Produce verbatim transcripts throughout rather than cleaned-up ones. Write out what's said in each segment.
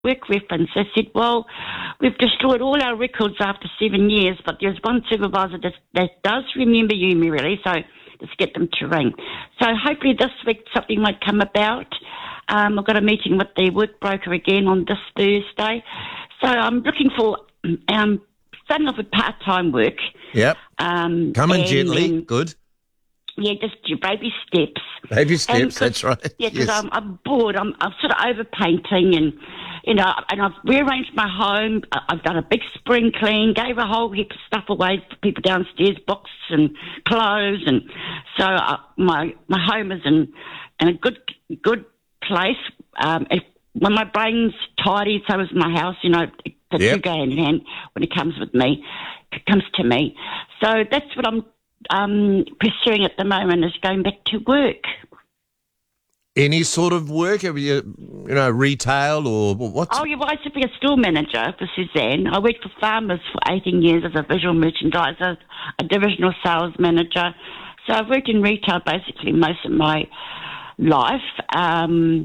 work reference. I said, well, we've destroyed all our records after seven years, but there's one supervisor that, that does remember you, Mary, so let's get them to ring. So hopefully this week something might come about. Um, I've got a meeting with the work broker again on this Thursday. So I'm looking for um, starting off with part-time work. Yep. Um, Coming and, gently. um, Good. Yeah, just your baby steps. Baby steps, that's right. Yeah, because Yes. I'm, I'm bored. I'm, I'm sort of overpainting and, you know, and I've rearranged my home. I- I've done a big spring clean, gave a whole heap of stuff away for people downstairs, boxes and clothes. And so uh, my my home is in, in a good good place. Um, if, when my brain's tidy, so is my house, you know, the two Yep. go hand in hand when it comes with me, it comes to me. So that's what I'm um, pursuing at the moment, is going back to work. Any sort of work? Have you, you know, retail or what's... Oh, yeah, well, I used to be a store manager for Suzanne. I worked for Farmers for eighteen years as a visual merchandiser, a divisional sales manager. So I've worked in retail basically most of my life. Um,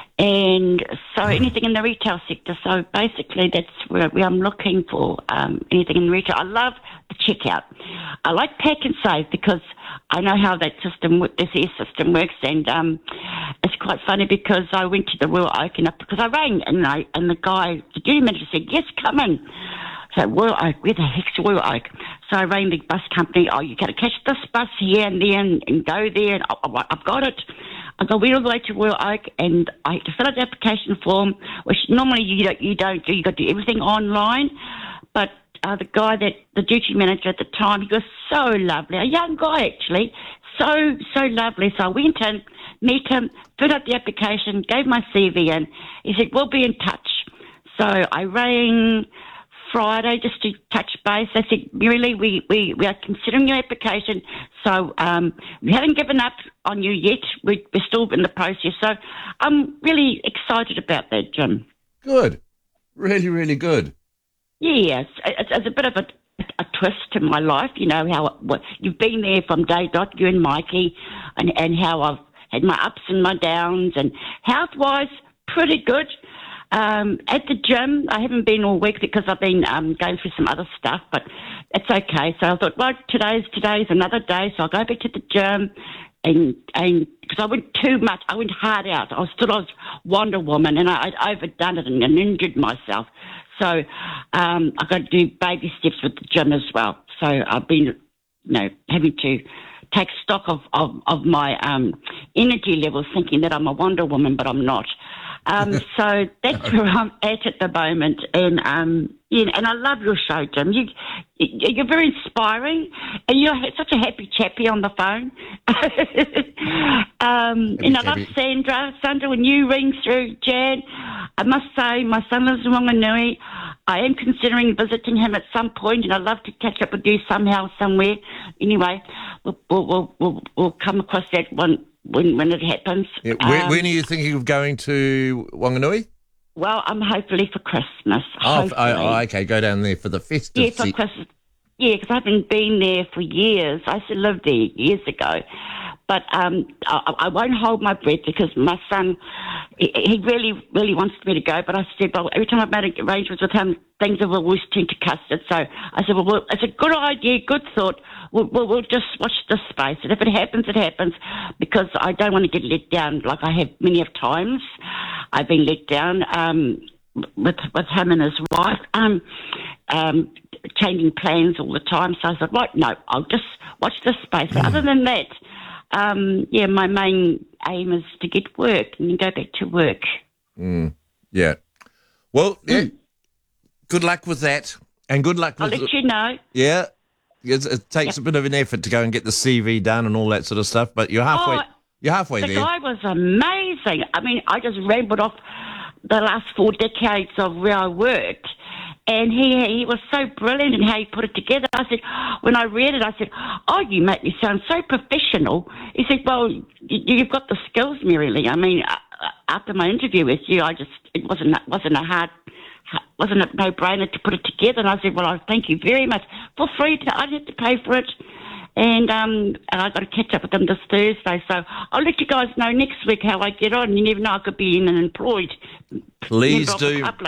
and so anything in the retail sector. So basically that's where, where I'm looking for, um, anything in retail. I love the checkout. I like Pack and Save because I know how that system, this air system works, and um, it's quite funny because I went to the Royal Oak and I, because I rang and I and the guy, the duty manager said, yes, come in. So Royal Oak, where the heck's Royal Oak? So I rang the bus company. Oh, you got to catch this bus here and there and, and go there. And I, I've got it. I go went all the way to Royal Oak and I had to fill out the application form, which normally you don't, you don't do. You got to do everything online. But uh, the guy that, the duty manager at the time, he was so lovely, a young guy actually, so, so lovely. So I went in, met him, filled out the application, gave my C V in. He said, we'll be in touch. So I rang Friday just to touch base. I said, really, we, we, we are considering your application, so um, we haven't given up on you yet. We, we're still in the process. So I'm really excited about that, Jim. Good. Really, really good. Yes, it's, it's a bit of a, a twist to my life, you know, how what, you've been there from day dot, you and Mikey, and, and how I've had my ups and my downs, and health-wise, pretty good. Um, at the gym, I haven't been all week because I've been um, going through some other stuff, but it's okay. So I thought, well, today's today's another day, so I'll go back to the gym, and and because I went too much, I went hard out. I was still I was Wonder Woman, and I, I'd overdone it and, and injured myself. So um, I've got to do baby steps with the gym as well. So I've been, you know, having to take stock of, of, of my um, energy levels, thinking that I'm a Wonder Woman, but I'm not. Um, so that's where I'm at at the moment, and um, yeah, and I love your show, Jim. You, you're very inspiring, and you're such a happy chappy on the phone. um, and I love Sandra. Sandra, when you ring through, Jan, I must say my son lives in Wanganui. I am considering visiting him at some point, and I'd love to catch up with you somehow, somewhere. Anyway, we'll we'll we'll, we'll come across that one. When when it happens. Yeah, when, um, when are you thinking of going to Wanganui? Well, I'm hopefully for Christmas. Oh, hopefully. oh, oh, okay, go down there for the festive Yeah, for se- Christmas. Yeah, because I haven't been there for years. I used to live there years ago. But um, I, I won't hold my breath because my son, he, he really, really wants me to go. But I said, well, every time I've made arrangements with him, things have always turned to custard. So I said, well, well it's a good idea, good thought. We'll, we'll, we'll just watch this space. And if it happens, it happens, because I don't want to get let down like I have many of times. I've been let down um, with with him and his wife, um, um, changing plans all the time. So I thought, right, no, I'll just watch this space. But other than that, um, yeah, my main aim is to get work and then go back to work. Mm, yeah. Well, yeah, Mm. good luck with that, and good luck I'll with... let you know. Yeah. It's, it takes Yep. a bit of an effort to go and get the C V done and all that sort of stuff, but you're halfway. Oh, you're halfway The there. guy was amazing. I mean, I just rambled off the last four decades of where I worked, and he he was so brilliant in how he put it together. I said, when I read it, I said, oh, you make me sound so professional. He said, well, you, you've got the skills, Mary Lee. I mean, uh, after my interview with you, I just, it wasn't, wasn't a hard, wasn't a no-brainer to put it together. And I said, well, I thank you very much. For free, to, I didn't have to pay for it. And um, I've got to catch up with them this Thursday. So I'll let you guys know next week how I get on. You never know, I could be in and employed. Please member of the do. public.